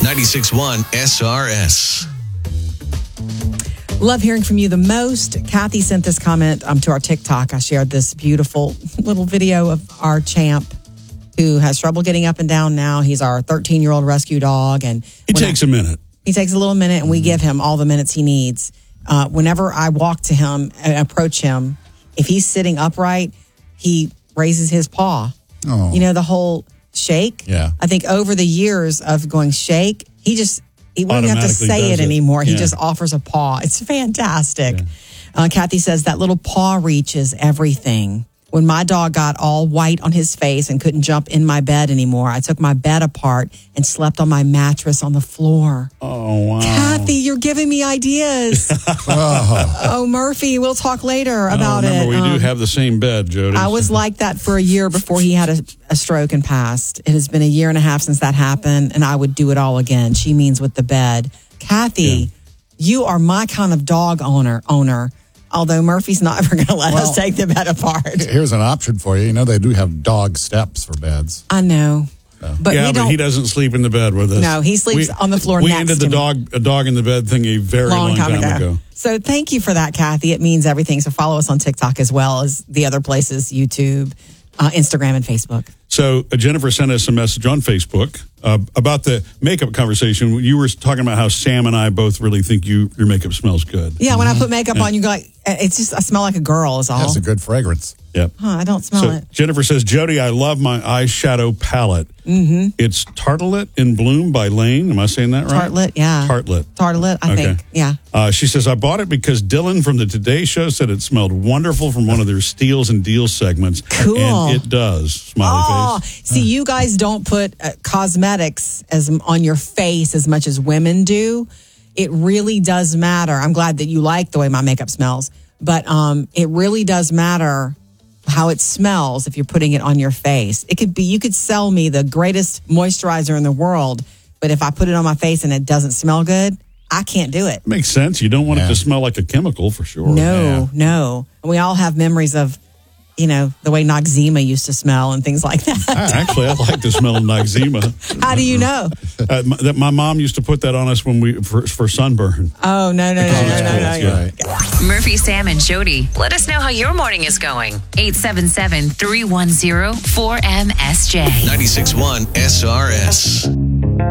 96.1 SRS. Love hearing from you the most. Kathy sent this comment to our TikTok. I shared this beautiful little video of our champ who has trouble getting up and down now. He's our 13-year-old rescue dog. And It takes a minute. He takes a little minute, and we give him all the minutes he needs. Whenever I walk to him and approach him, if he's sitting upright, he raises his paw. Oh. You know, the whole shake? Yeah. I think over the years of going shake, he wouldn't have to Automatically say does it it. anymore. He Yeah. just offers a paw. It's fantastic. Kathy says that little paw reach is everything. When my dog got all white on his face and couldn't jump in my bed anymore, I took my bed apart and slept on my mattress on the floor. Oh, wow. Kathy, you're giving me ideas. Oh, Murphy, we'll talk later about it. Remember, we do have the same bed, Jody. I was like that for a year before he had a stroke and passed. It has been 1.5 years since that happened, and I would do it all again. She means with the bed. Kathy, you are my kind of dog owner. Although Murphy's not ever going to let us take the bed apart. Here's an option for you. You know, they do have dog steps for beds. I know. But he doesn't sleep in the bed with us. No, he sleeps on the floor we next ended to the dog in the bed thing a very long time ago. So thank you for that, Kathy. It means everything. So follow us on TikTok as well as the other places, YouTube, Instagram, and Facebook. So Jennifer sent us a message on Facebook about the makeup conversation. You were talking about how Sam and I both really think your makeup smells good. Yeah, when I put makeup on, you go like, it's just, I smell like a girl is all. That's a good fragrance. Yep. I don't smell it. Jennifer says, Jody, I love my eyeshadow palette. Mm-hmm. It's Tartlet in Bloom by Lane. Am I saying that right? Tartlet, yeah. Tartlet, I think. Yeah. She says, I bought it because Dylan from the Today Show said it smelled wonderful from one of their Steals and Deals segments. Cool. And it does. Smiley face. See, you guys don't put cosmetics on your face as much as women do. It really does matter. I'm glad that you like the way my makeup smells, but it really does matter how it smells if you're putting it on your face. You could sell me the greatest moisturizer in the world, but if I put it on my face and it doesn't smell good, I can't do it. Makes sense. You don't want it to smell like a chemical for sure. No. And we all have memories of, the way Noxzema used to smell and things like that. Actually, I like the smell of Noxzema. How do you know? My mom used to put that on us when for sunburn. Oh, no. Right. Murphy, Sam, and Jody. Let us know how your morning is going. 877-310-4MSJ. 96.1 SRS.